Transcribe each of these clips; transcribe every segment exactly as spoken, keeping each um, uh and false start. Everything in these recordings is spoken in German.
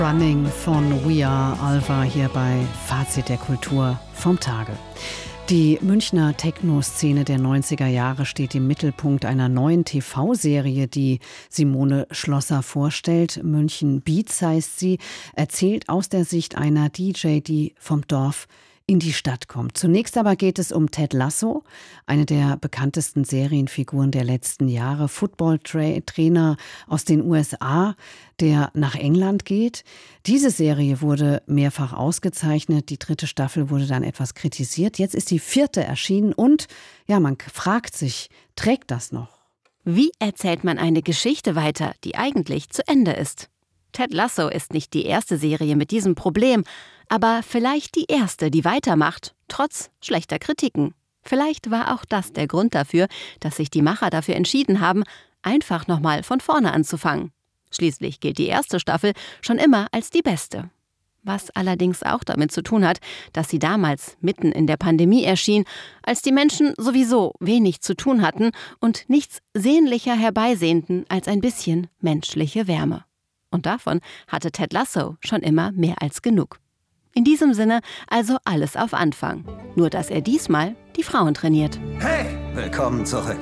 Running von We Are Alva hier bei Fazit der Kultur vom Tage. Die Münchner Techno-Szene der neunziger Jahre steht im Mittelpunkt einer neuen T V-Serie, die Simone Schlosser vorstellt. München Beats heißt sie, erzählt aus der Sicht einer D J, die vom Dorf in die Stadt kommt. Zunächst aber geht es um Ted Lasso, eine der bekanntesten Serienfiguren der letzten Jahre, Football-Trainer aus den U S A, der nach England geht. Diese Serie wurde mehrfach ausgezeichnet, die dritte Staffel wurde dann etwas kritisiert. Jetzt ist die vierte erschienen und, ja, man fragt sich, trägt das noch? Wie erzählt man eine Geschichte weiter, die eigentlich zu Ende ist? Ted Lasso ist nicht die erste Serie mit diesem Problem, aber vielleicht die erste, die weitermacht, trotz schlechter Kritiken. Vielleicht war auch das der Grund dafür, dass sich die Macher dafür entschieden haben, einfach nochmal von vorne anzufangen. Schließlich gilt die erste Staffel schon immer als die beste. Was allerdings auch damit zu tun hat, dass sie damals mitten in der Pandemie erschien, als die Menschen sowieso wenig zu tun hatten und nichts sehnlicher herbeisehnten als ein bisschen menschliche Wärme. Und davon hatte Ted Lasso schon immer mehr als genug. In diesem Sinne also alles auf Anfang. Nur dass er diesmal die Frauen trainiert. Hey, willkommen zurück.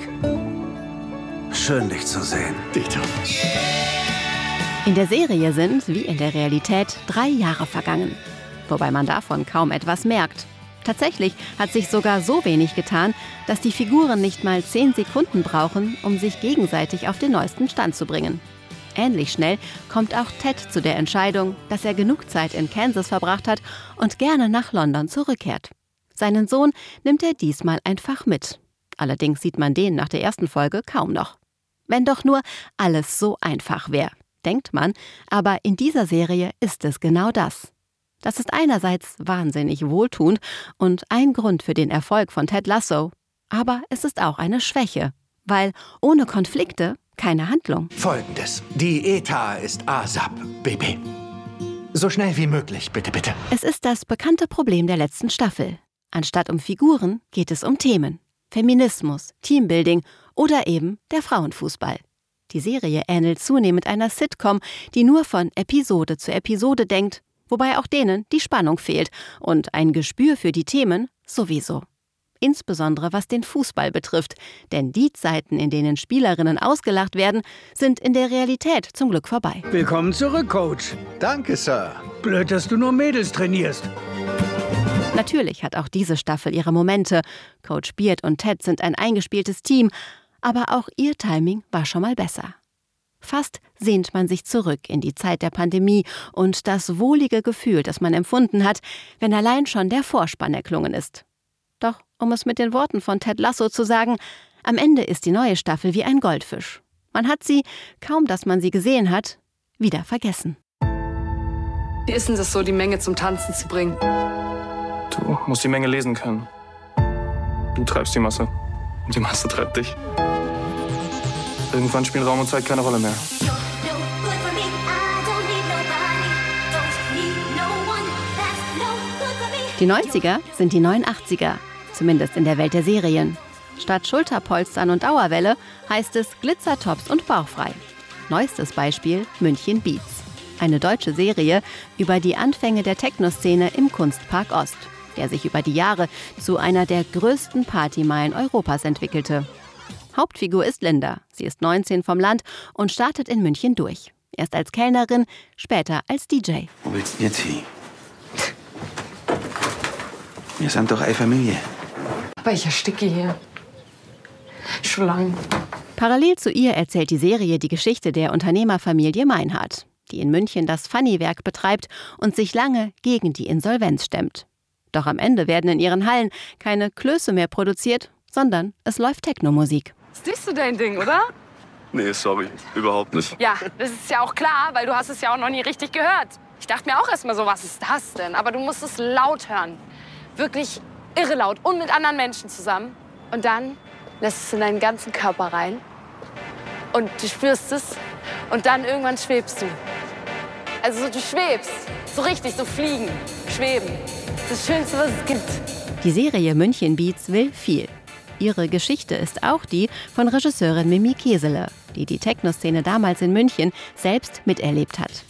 Schön, dich zu sehen. Dieter. In der Serie sind, wie in der Realität, drei Jahre vergangen. Wobei man davon kaum etwas merkt. Tatsächlich hat sich sogar so wenig getan, dass die Figuren nicht mal zehn Sekunden brauchen, um sich gegenseitig auf den neuesten Stand zu bringen. Ähnlich schnell kommt auch Ted zu der Entscheidung, dass er genug Zeit in Kansas verbracht hat und gerne nach London zurückkehrt. Seinen Sohn nimmt er diesmal einfach mit. Allerdings sieht man den nach der ersten Folge kaum noch. Wenn doch nur alles so einfach wäre, denkt man, aber in dieser Serie ist es genau das. Das ist einerseits wahnsinnig wohltuend und ein Grund für den Erfolg von Ted Lasso, aber es ist auch eine Schwäche, weil ohne Konflikte keine Handlung. Folgendes. Die E T A ist ASAP, Baby. So schnell wie möglich, bitte, bitte. Es ist das bekannte Problem der letzten Staffel. Anstatt um Figuren geht es um Themen. Feminismus, Teambuilding oder eben der Frauenfußball. Die Serie ähnelt zunehmend einer Sitcom, die nur von Episode zu Episode denkt, wobei auch denen die Spannung fehlt und ein Gespür für die Themen sowieso. Insbesondere was den Fußball betrifft, denn die Zeiten, in denen Spielerinnen ausgelacht werden, sind in der Realität zum Glück vorbei. Willkommen zurück, Coach. Danke, Sir. Blöd, dass du nur Mädels trainierst. Natürlich hat auch diese Staffel ihre Momente. Coach Beard und Ted sind ein eingespieltes Team, aber auch ihr Timing war schon mal besser. Fast sehnt man sich zurück in die Zeit der Pandemie und das wohlige Gefühl, das man empfunden hat, wenn allein schon der Vorspann erklungen ist. Doch, um es mit den Worten von Ted Lasso zu sagen, am Ende ist die neue Staffel wie ein Goldfisch. Man hat sie, kaum dass man sie gesehen hat, wieder vergessen. Wie ist denn das so, die Menge zum Tanzen zu bringen? Du musst die Menge lesen können. Du treibst die Masse und die Masse treibt dich. Irgendwann spielen Raum und Zeit keine Rolle mehr. Die neunziger sind die neuen achtziger, zumindest in der Welt der Serien. Statt Schulterpolstern und Dauerwelle heißt es Glitzertops und bauchfrei. Neuestes Beispiel München Beats. Eine deutsche Serie über die Anfänge der Techno-Szene im Kunstpark Ost, der sich über die Jahre zu einer der größten Partymeilen Europas entwickelte. Hauptfigur ist Linda. Sie ist neunzehn vom Land und startet in München durch. Erst als Kellnerin, später als D J. Wo willst du jetzt hin? Wir sind doch eine Familie. Aber ich ersticke hier. Schon lang. Parallel zu ihr erzählt die Serie die Geschichte der Unternehmerfamilie Meinhardt, die in München das Funny-Werk betreibt und sich lange gegen die Insolvenz stemmt. Doch am Ende werden in ihren Hallen keine Klöße mehr produziert, sondern es läuft Techno-Musik. Ist nicht so dein Ding, oder? Nee, sorry, überhaupt nicht. Ja, das ist ja auch klar, weil du hast es ja auch noch nie richtig gehört. Ich dachte mir auch erst mal so, was ist das denn? Aber du musst es laut hören. Wirklich irre laut und mit anderen Menschen zusammen. Und dann lässt es in deinen ganzen Körper rein. Und du spürst es. Und dann irgendwann schwebst du. Also so, du schwebst. So richtig, so fliegen, schweben. Das Schönste, was es gibt. Die Serie München Beats will viel. Ihre Geschichte ist auch die von Regisseurin Mimi Kesele, die die Techno-Szene damals in München selbst miterlebt hat.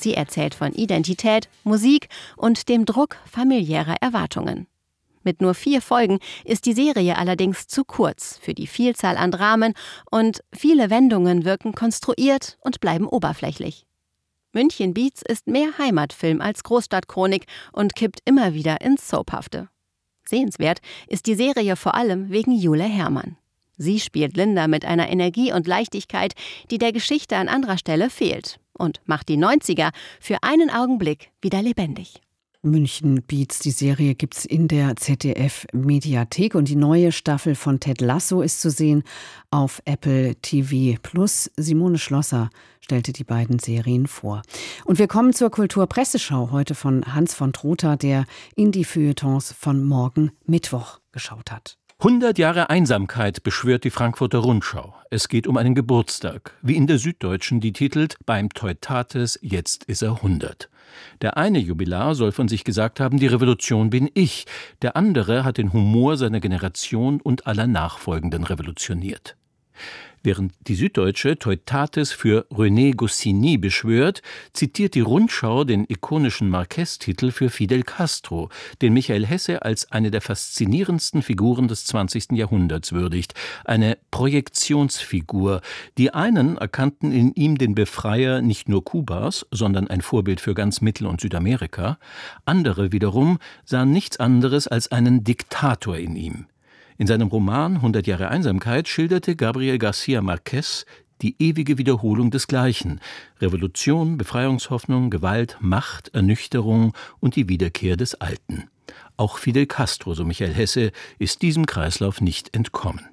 Sie erzählt von Identität, Musik und dem Druck familiärer Erwartungen. Mit nur vier Folgen ist die Serie allerdings zu kurz für die Vielzahl an Dramen und viele Wendungen wirken konstruiert und bleiben oberflächlich. München Beats ist mehr Heimatfilm als Großstadtchronik und kippt immer wieder ins Soaphafte. Sehenswert ist die Serie vor allem wegen Jule Hermann. Sie spielt Linda mit einer Energie und Leichtigkeit, die der Geschichte an anderer Stelle fehlt, und macht die neunziger für einen Augenblick wieder lebendig. München Beats, die Serie gibt's in der Z D F-Mediathek und die neue Staffel von Ted Lasso ist zu sehen auf Apple T V Plus. Simone Schlosser stellte die beiden Serien vor. Und wir kommen zur Kulturpresseschau heute von Hans von Trotha, der in die Feuilletons von morgen Mittwoch geschaut hat. hundert Jahre Einsamkeit beschwört die Frankfurter Rundschau. Es geht um einen Geburtstag, wie in der Süddeutschen, die titelt »Beim Teutates, jetzt ist er hundert«. Der eine Jubilar soll von sich gesagt haben, die Revolution bin ich. Der andere hat den Humor seiner Generation und aller Nachfolgenden revolutioniert. Während die Süddeutsche Teutates für René Goscinny beschwört, zitiert die Rundschau den ikonischen Marquez-Titel für Fidel Castro, den Michael Hesse als eine der faszinierendsten Figuren des zwanzigsten Jahrhunderts würdigt. Eine Projektionsfigur. Die einen erkannten in ihm den Befreier nicht nur Kubas, sondern ein Vorbild für ganz Mittel- und Südamerika. Andere wiederum sahen nichts anderes als einen Diktator in ihm. In seinem Roman »hundert Jahre Einsamkeit« schilderte Gabriel García Márquez die ewige Wiederholung des Gleichen: Revolution, Befreiungshoffnung, Gewalt, Macht, Ernüchterung und die Wiederkehr des Alten. Auch Fidel Castro, so Michael Hesse, ist diesem Kreislauf nicht entkommen.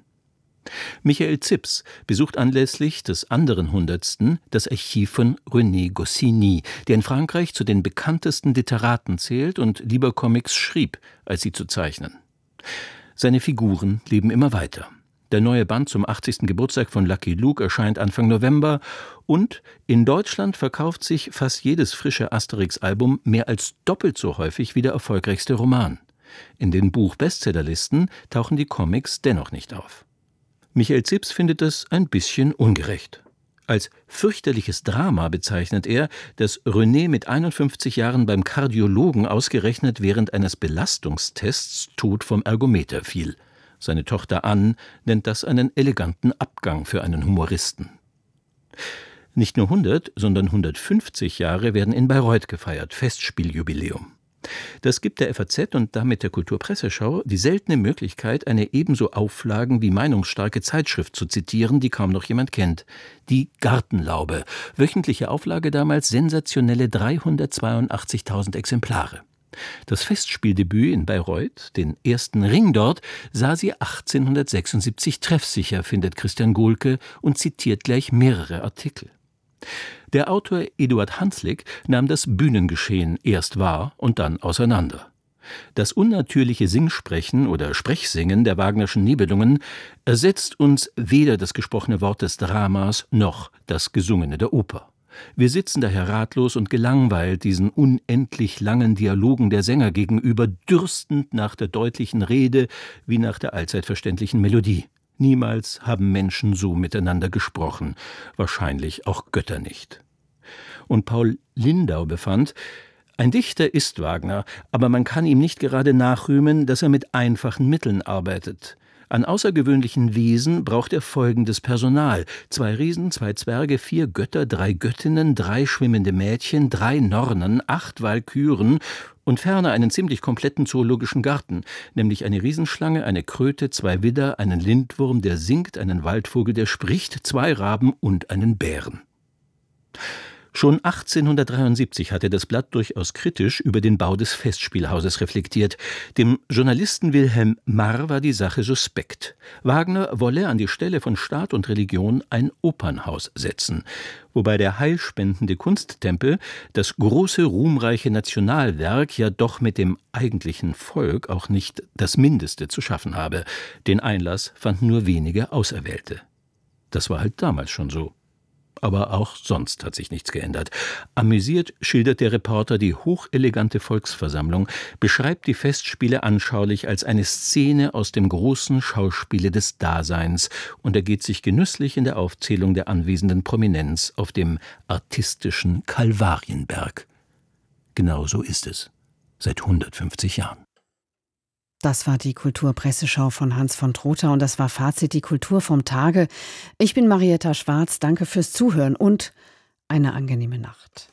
Michael Zips besucht anlässlich des anderen Hundertsten das Archiv von René Goscinny, der in Frankreich zu den bekanntesten Literaten zählt und lieber Comics schrieb, als sie zu zeichnen. Seine Figuren leben immer weiter. Der neue Band zum achtzigsten Geburtstag von Lucky Luke erscheint Anfang November und in Deutschland verkauft sich fast jedes frische Asterix-Album mehr als doppelt so häufig wie der erfolgreichste Roman. In den Buch-Bestsellerlisten tauchen die Comics dennoch nicht auf. Michael Zips findet es ein bisschen ungerecht. Als fürchterliches Drama bezeichnet er, dass René mit einundfünfzig Jahren beim Kardiologen ausgerechnet während eines Belastungstests tot vom Ergometer fiel. Seine Tochter Anne nennt das einen eleganten Abgang für einen Humoristen. Nicht nur hundert, sondern hundertfünfzig Jahre werden in Bayreuth gefeiert, Festspieljubiläum. Das gibt der F A Z und damit der Kulturpresseschau die seltene Möglichkeit, eine ebenso auflagen- wie meinungsstarke Zeitschrift zu zitieren, die kaum noch jemand kennt. Die Gartenlaube. Wöchentliche Auflage damals sensationelle dreihundertzweiundachtzigtausend Exemplare. Das Festspieldebüt in Bayreuth, den ersten Ring dort, sah sie achtzehnhundertsechsundsiebzig treffsicher, findet Christian Gohlke und zitiert gleich mehrere Artikel. Der Autor Eduard Hanslick nahm das Bühnengeschehen erst wahr und dann auseinander. Das unnatürliche Singsprechen oder Sprechsingen der Wagnerschen Nibelungen ersetzt uns weder das gesprochene Wort des Dramas noch das Gesungene der Oper. Wir sitzen daher ratlos und gelangweilt diesen unendlich langen Dialogen der Sänger gegenüber, dürstend nach der deutlichen Rede wie nach der allzeit verständlichen Melodie. Niemals haben Menschen so miteinander gesprochen, wahrscheinlich auch Götter nicht. Und Paul Lindau befand, ein Dichter ist Wagner, aber man kann ihm nicht gerade nachrühmen, dass er mit einfachen Mitteln arbeitet. An außergewöhnlichen Wesen braucht er folgendes Personal: zwei Riesen, zwei Zwerge, vier Götter, drei Göttinnen, drei schwimmende Mädchen, drei Nornen, acht Walküren und ferner einen ziemlich kompletten zoologischen Garten, nämlich eine Riesenschlange, eine Kröte, zwei Widder, einen Lindwurm, der singt, einen Waldvogel, der spricht, zwei Raben und einen Bären. Schon achtzehnhundertdreiundsiebzig hatte das Blatt durchaus kritisch über den Bau des Festspielhauses reflektiert. Dem Journalisten Wilhelm Marr war die Sache suspekt. Wagner wolle an die Stelle von Staat und Religion ein Opernhaus setzen, wobei der heilspendende Kunsttempel, das große, ruhmreiche Nationalwerk, ja doch mit dem eigentlichen Volk auch nicht das Mindeste zu schaffen habe. Den Einlass fanden nur wenige Auserwählte. Das war halt damals schon so. Aber auch sonst hat sich nichts geändert. Amüsiert schildert der Reporter die hochelegante Volksversammlung, beschreibt die Festspiele anschaulich als eine Szene aus dem großen Schauspiele des Daseins und ergeht sich genüsslich in der Aufzählung der anwesenden Prominenz auf dem artistischen Kalvarienberg. Genau so ist es. Seit hundertfünfzig Jahren. Das war die Kulturpresseschau von Hans von Trotha und das war Fazit, die Kultur vom Tage. Ich bin Marietta Schwarz, danke fürs Zuhören und eine angenehme Nacht.